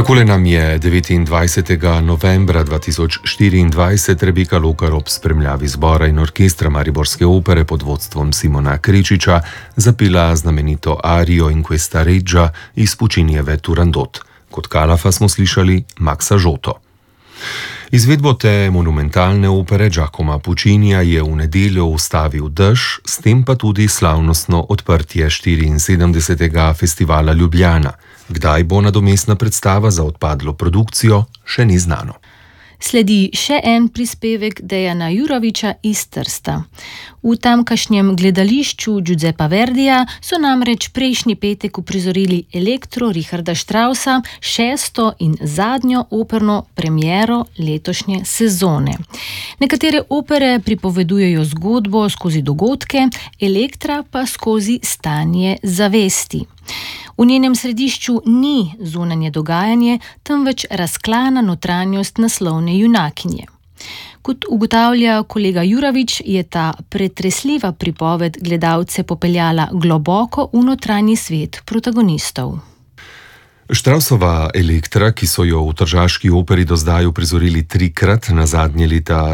Takole nam je 29. novembra 2024 Rebeka Lokar ob spremljavi zbora in orkestra Mariborske opere pod vodstvom Simona Krečiča zapela znamenito arijo In questa reggia iz Puccinijeve Turandot. Kot Kalafa smo slišali Maxa Žoto. Izvedbo te monumentalne opere Giacomo Puccinija je v nedeljo ustavil dež, s tem pa tudi slavnostno odprtje 74. festivala Ljubljana. Kdaj bo nadomestna predstava za odpadlo produkcijo, še ni znano. Sledi še en prispevek Dejana Jurovića iz Trsta. V tamkajšnjem gledališču Giuseppa Verdija so namreč prejšnji petek uprizorili Elektro Richarda Straussa, šesto in zadnjo operno premiero letošnje sezone. Nekatere opere pripovedujejo zgodbo skozi dogodke, Elektra pa skozi stanje zavesti. V njenem središču ni zunanje dogajanje, temveč razklana notranjost naslovne junakinje. Kot ugotavlja kolega Jurović, je ta pretresljiva pripoved gledalce popeljala globoko v notranji svet protagonistov. Straussova Elektra, ki so jo v tržaški operi do zdaj uprizorili trikrat, nazadnje leta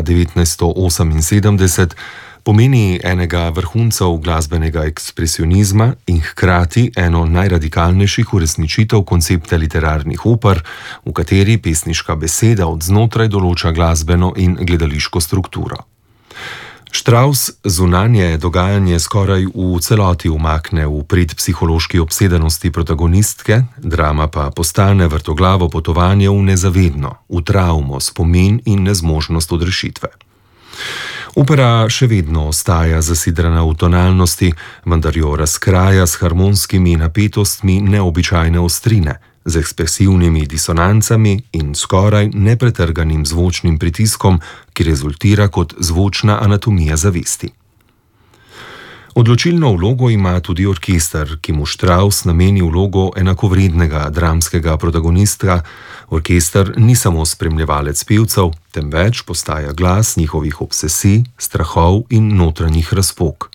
1978, pomeni enega vrhuncev glasbenega ekspresionizma in hkrati eno najradikalnejših uresničitev koncepta literarnih oper, v kateri pesniška beseda od znotraj določa glasbeno in gledališko strukturo. Strauss zunanje dogajanje skoraj v celoti umakne v prid psihološki obsedenosti protagonistke, drama pa postane vrtoglavo potovanje v nezavedno, v travmo, spomin in nezmožnost odrešitve. Opera še vedno ostaja zasidrana v tonalnosti, vendar jo razkraja s harmonskimi napetostmi neobičajne ostrine, z ekspresivnimi disonancami in skoraj nepretrganim zvočnim pritiskom, ki rezultira kot zvočna anatomija zavesti. Odločilno vlogo ima tudi orkester, ki mu Strauss nameni vlogo enakovrednega dramskega protagonista. Orkester ni samo spremljevalec pevcev, temveč postaja glas njihovih obsesij, strahov in notranjih razpok.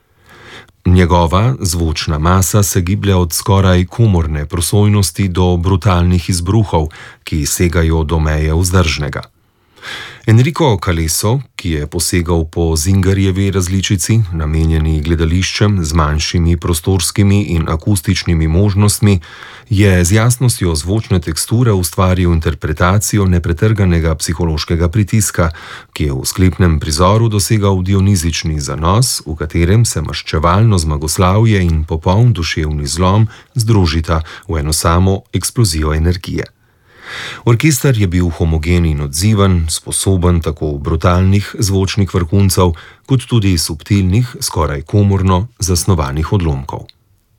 Njegova zvočna masa se giblje od skoraj komorne prosojnosti do brutalnih izbruhov, ki segajo do meje vzdržnega. Enrico Calesso, ki je posegal po Zingerjevi različici, namenjeni gledališčem z manjšimi prostorskimi in akustičnimi možnostmi, je z jasnostjo zvočne teksture ustvaril interpretacijo nepretrganega psihološkega pritiska, ki je v sklepnem prizoru dosegal dionizični zanos, v katerem se maščevalno zmagoslavje in popoln duševni zlom združita v eno samo eksplozijo energije. Orkester je bil homogen in odziven, sposoben tako brutalnih zvočnih vrhuncev, kot tudi subtilnih, skoraj komorno zasnovanih odlomkov.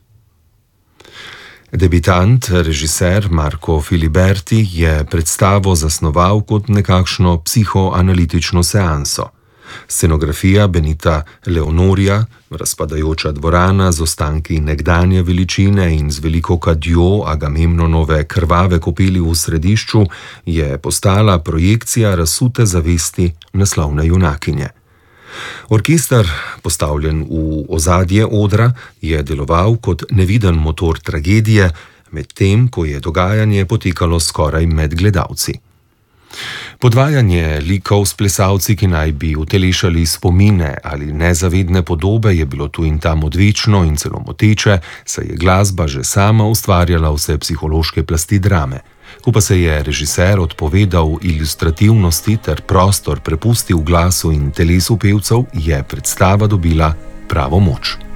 Debitant, režiser Marco Filiberti je predstavo zasnoval kot nekakšno psihoanalitično seanso. Scenografija Benita Leonorija, razpadajoča dvorana z ostanki nekdanje veličine in z veliko kadjo Agamemnonove krvave kopeli v središču, je postala projekcija razsute zavesti naslovne junakinje. Orkester, postavljen v ozadje odra, je deloval kot neviden motor tragedije, medtem ko je dogajanje potekalo skoraj med gledalci. Podvajanje likov s plesalci, ki naj bi utelešali spomine ali nezavedne podobe, je bilo tu in tam odvečno in celo moteče, saj je glasba že sama ustvarjala vse psihološke plasti drame. Ko pa se je režiser odpovedal ilustrativnosti ter prostor prepustil glasu in telesu pevcev, je predstava dobila pravo moč.